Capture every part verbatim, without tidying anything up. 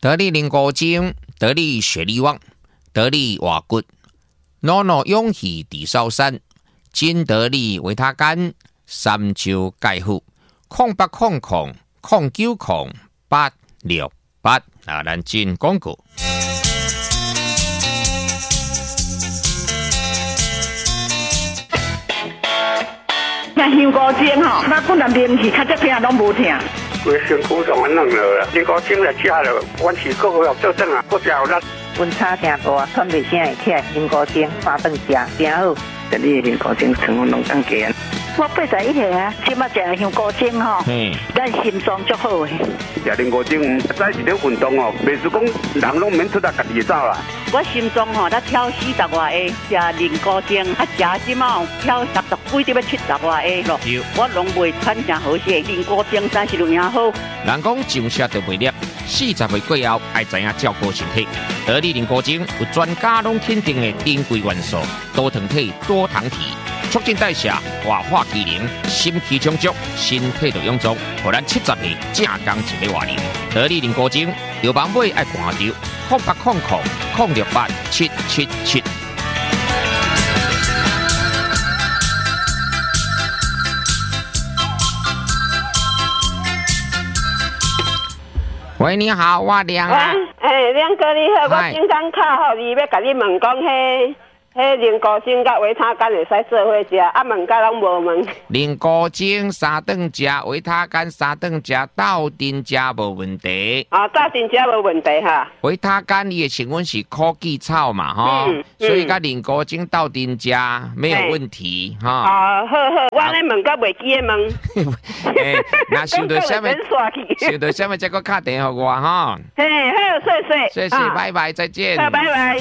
得力灵果精，得力雪力旺，得力瓦骨，诺诺勇气地烧山，金得力维他干，三九钙护，空八空空空九空八六八啊，咱进广告。 那香菇精吼，那本来面是较这听拢无听。 规身躯上安弄了，香菇精来食了，阮是个个做阵啊，个食有力。 温差真大，喘袂声会起来，香菇精八顿食，真好。 这里的香菇精成分拢当加。 我八十一岁啊，即马食香菇精吼，咱心脏足好诶。 食香菇精，早是咧运动哦，袂是讲人拢免出来家己走啦。 我心脏吼，才跳四十外下，食香菇精，啊食即马跳六十几，得要七十外下咯。我拢袂喘真好势，香菇精真是有影好。 人讲上车就袂粒，四十岁过后爱知影照顾身体。得力香菇精有专家拢肯定的珍贵元素，多糖体、多糖体。促进代谢、活化机能、心气充足、身体就臃肿，互咱七十岁正刚一个活龄。得力香菇精，有网买爱看着，空八空空空六八七七七。喂，你好，我梁啊。 哎，梁哥你好，我今刚敲好你，要甲你问讲迄。迄菱角精甲维他干会使做伙食，啊问甲拢无问。 菱角精三顿食，维他干三顿食，斗阵食无问题。 啊，斗阵食无问题哈。 维他干伊的成分是枸杞草嘛，吼、嗯嗯，所以甲菱角精斗阵食没有问题，哈。 啊，好好，我咧问甲袂记的问。 诶，那想到什么？想到什么？再个打电话我哈。 嘿，好，谢谢。 谢谢，拜拜，再见。 好，拜拜。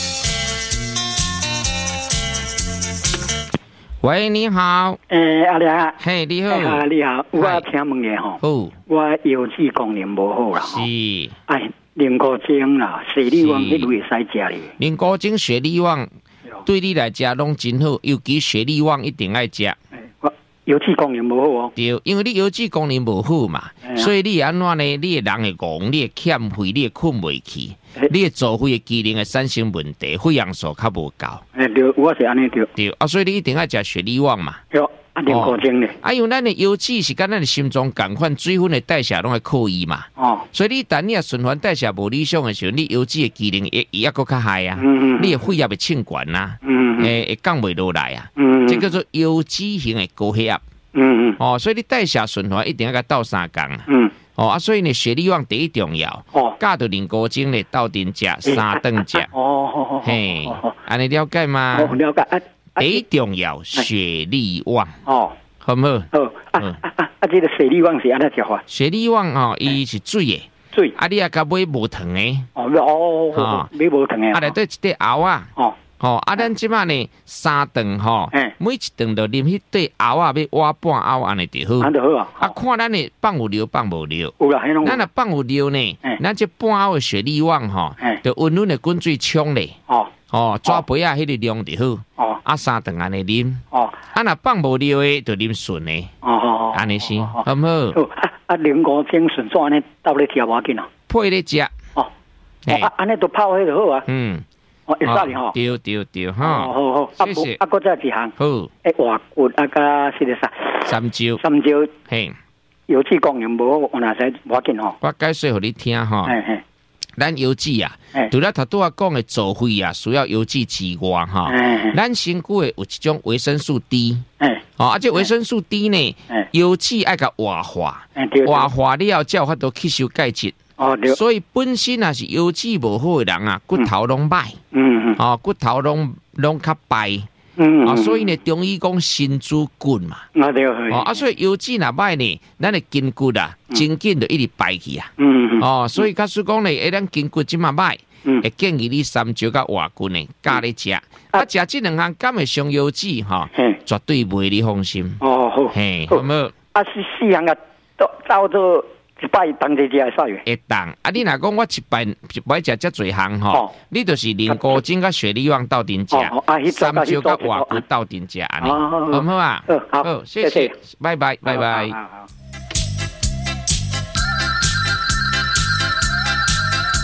喂，你好。 诶、欸，阿亮啊， 嘿，你好。 啊，你好，我请问下吼， 哦， 我腰子功能无好啦， 是， 哎，菱角精啦，雪力旺迄类会使食咧。 菱角精、雪力旺对你来食拢真好，尤其雪力旺一定爱食。 我腰子功能无好哦。 对，因为你腰子功能无好嘛，啊、所以你安怎呢？你的人会戆，你会欠肺，你会困袂去。你的做肺的机能会产生问题，血氧素较无够。 诶，对，我是安尼对。 对啊，所以你一定要食雪力旺嘛。 对，啊，菱角精咧。啊， 因为咱的腰子是跟咱的心脏共款，水分的代谢拢会靠伊嘛。哦。所以你等你啊循环代谢无理想的时候，你腰子的机能也也搁较害啊。嗯嗯。你的血压会清悬呐。嗯嗯。诶，会降袂落来啊。嗯嗯。这叫做腰子型的高血压。嗯嗯。哦，所以你代谢循环一定要甲斗三工啊。嗯。哦啊，所以呢，雪力旺第一重要，哦，加到菱角精咧斗阵食，三顿食，哦，嘿，安尼了解吗？ 哦，了解。啊， 第一重要雪力旺，哦，好唔好？ 好，啊啊啊啊！这个雪力旺是安怎食法？ 雪力旺哦，伊是水的， 水， 啊，你啊甲买无糖的， 哦哦哦，买无糖的， 啊，内底一块熬啊，哦。吼、哦，啊，咱即马呢三顿吼，每一顿就啉迄对熬啊，要挖半熬安尼就好。安就好啊。啊，看咱呢放有料放无料。有啦，迄种。咱若放有料呢，咱这半熬的雪力旺吼，就温润的滚水冲咧。哦。哦，抓杯啊，迄个量就好。哦。啊，三顿安尼啉。哦。啊，若放无料的，就啉顺的。哦哦哦。安尼先，好唔好？ 好。啊啊，菱角精顺怎安尼倒咧食无要紧啊？ 配咧食。 哦。啊，安尼都泡迄就好啊。嗯。哦，会使哩吼， 对对对，哈， 好好好，谢谢。啊，搁再一项，好，诶，活骨啊，甲是个啥？ 三椒， 三椒， 嘿， 腰子功能无，我哪使无紧吼？ 我解说互你听吼，嘿嘿，咱腰子啊，除了头拄啊讲的做肺啊，需要腰子之外哈，咱身躯的有一种维生素 D， 哎，哦，啊，这维生素 D 呢，腰子爱甲活化，活化了后才有法度吸收钙质。哦，所以本身啊是腰子无好的人啊，骨头拢歹，嗯嗯，哦，骨头拢拢较败，嗯啊，所以呢，中医讲身主骨嘛，啊对，哦啊，所以腰子若歹呢，咱的筋骨啊，真紧就一直败去啊，嗯嗯，哦，所以假使讲呢，诶，咱筋骨即嘛歹，会建议你三椒甲活骨呢加咧食，啊，食即两项敢会伤腰子哈，绝对袂你放心。哦好，嘿，好冇？ 啊，四四项啊，都照做。一摆当一只会使嘅， 会当。啊，你若讲我一摆一摆食遮侪项吼，你就是菱角精甲雪力旺斗阵食，三椒甲活骨斗阵食安尼，好唔好啊？好，谢谢，拜拜，拜拜。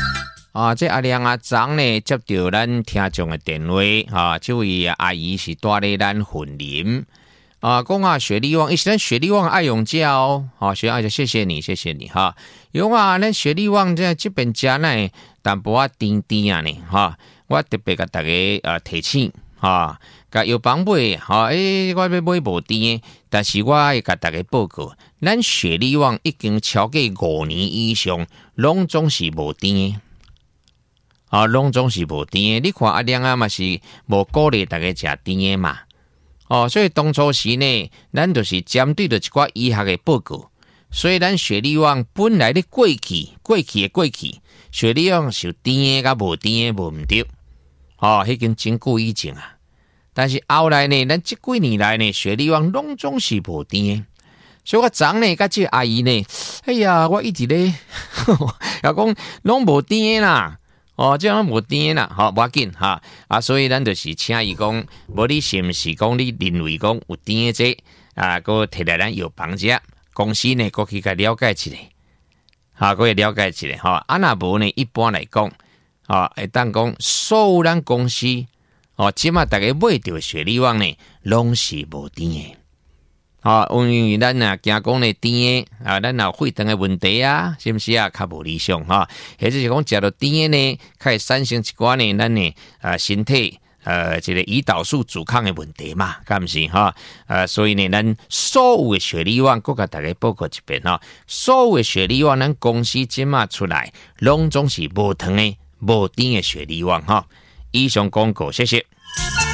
啊，这阿亮阿长呢接到咱听众的电话，啊，这位阿姨是住咧咱云林，啊，讲啊雪莉旺，伊是咱雪莉旺爱用家哦，好、啊，雪莉谢谢你，谢谢你哈。有啊，咱雪莉旺在这边家呢，淡薄啊甜甜啊呢，哈，我特别甲大家呃提醒，哈，甲药房买，哈，诶、欸，我要买无甜，但是我会甲大家报告，咱雪莉旺已经超过五年以上，拢总是无甜。啊，拢总是无甜的。你看阿亮啊嘛是无鼓励大家食甜的嘛。哦，所以当初时呢，咱就是针对着一寡医学的报告，所以咱雪莉旺本来的过去，过去的过去，雪莉旺是甜的甲无甜的无毋对。哦，迄间真久以前啊，但是后来呢，咱这几年来呢，雪莉旺拢总是无甜的。所以我昨呢，甲这阿姨呢，哎呀，我一直咧，又讲拢无甜的啦。哦，这样无甜啦，好无要紧哈啊，所以咱就是请伊讲，无你是毋是讲你认为讲有甜的这啊，个摕来咱药房食，公司呢过去甲了解一下，哈，过去了解一下哈。啊，若无呢，一般来讲，啊，会当讲所有咱公司，哦，即马大家买到雪莉旺呢，拢是无甜的。啊，因为咱啊，惊讲呢甜的啊，咱有血糖的问题啊，是不是啊？较无理想哈，或者是讲食到甜的呢，较会产生一寡呢，咱呢啊身体呃这个胰岛素阻抗的问题嘛，敢毋是哈？呃，所以呢，咱所有的雪莉旺，佮甲大家报告一遍哈，所有的雪莉旺，咱公司即马出来，拢总是无糖的、无甜的雪莉旺哈。以上广告，谢谢。